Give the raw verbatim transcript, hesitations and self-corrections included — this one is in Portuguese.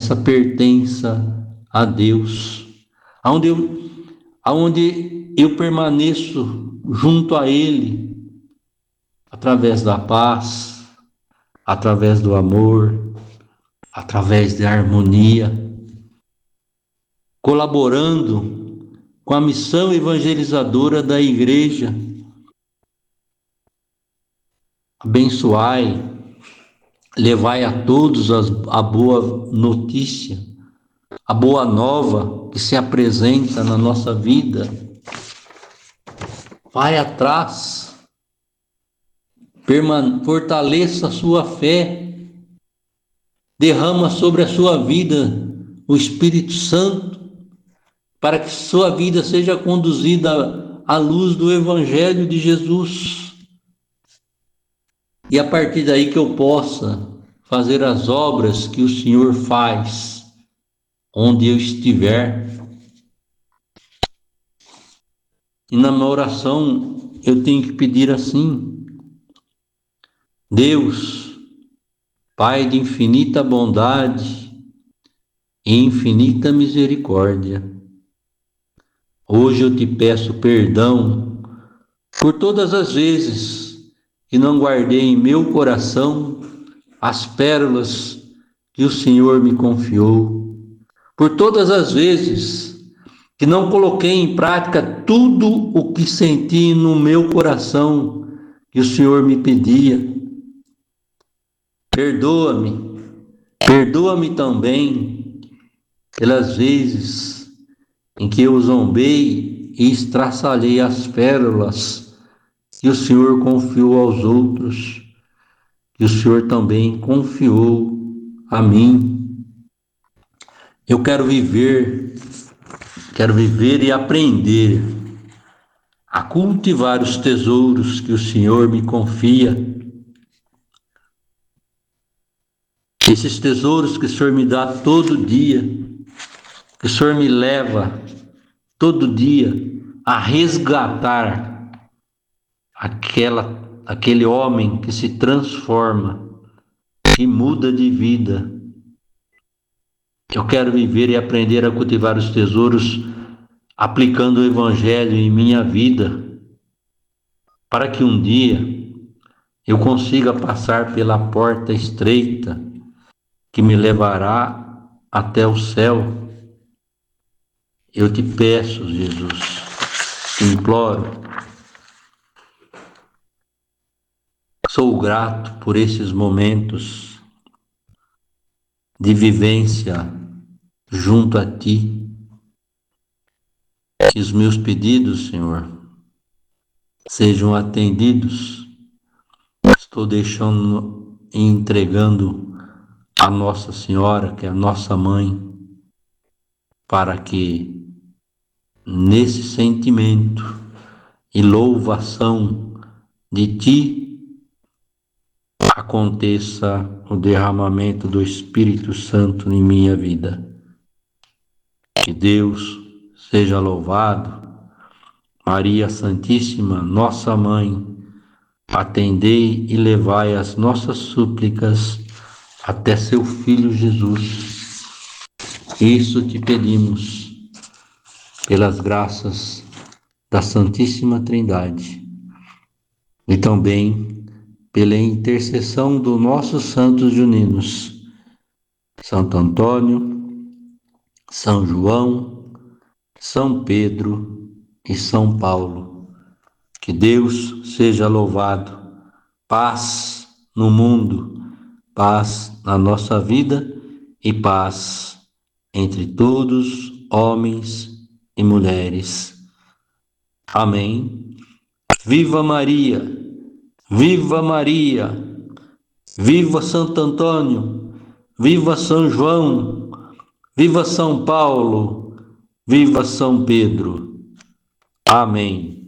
essa pertença a Deus, aonde eu, aonde eu permaneço junto a Ele, através da paz, através do amor, através da harmonia, colaborando com a missão evangelizadora da igreja. Abençoai, levai a todos a boa notícia, a boa nova que se apresenta na nossa vida. Vai atrás, permane- fortaleça a sua fé, derrama sobre a sua vida o Espírito Santo, para que sua vida seja conduzida à luz do Evangelho de Jesus. E a partir daí que eu possa fazer as obras que o Senhor faz, onde eu estiver. E na minha oração eu tenho que pedir assim: Deus, Pai de infinita bondade e infinita misericórdia, hoje eu te peço perdão por todas as vezes que não guardei em meu coração as pérolas que o Senhor me confiou, por todas as vezes que não coloquei em prática tudo o que senti no meu coração que o Senhor me pedia. Perdoa-me, perdoa-me também pelas vezes em que eu zombei e estraçalhei as pérolas que o Senhor confiou aos outros, que o Senhor também confiou a mim. Eu quero viver, quero viver e aprender a cultivar os tesouros que o Senhor me confia. Esses tesouros que o Senhor me dá todo dia, que o Senhor me leva todo dia a resgatar aquela, aquele homem que se transforma, que muda de vida. Eu quero viver e aprender a cultivar os tesouros aplicando o Evangelho em minha vida, para que um dia eu consiga passar pela porta estreita que me levará até o céu. Eu te peço, Jesus, te imploro, sou grato por esses momentos de vivência junto a Ti. Que os meus pedidos, Senhor, sejam atendidos. Estou deixando e entregando a Nossa Senhora, que é a nossa mãe, para que nesse sentimento e louvação de Ti aconteça o derramamento do Espírito Santo em minha vida. Que Deus seja louvado. Maria Santíssima, nossa Mãe, atendei e levai as nossas súplicas até seu Filho Jesus. Isso te pedimos, pelas graças da Santíssima Trindade, e também pela intercessão dos nossos santos juninos, Santo Antônio, São João, São Pedro e São Paulo. Que Deus seja louvado. Paz no mundo, paz na nossa vida e paz entre todos, homens e mulheres. Amém. Viva Maria, viva Maria, viva Santo Antônio, viva São João, viva São Paulo, viva São Pedro. Amém.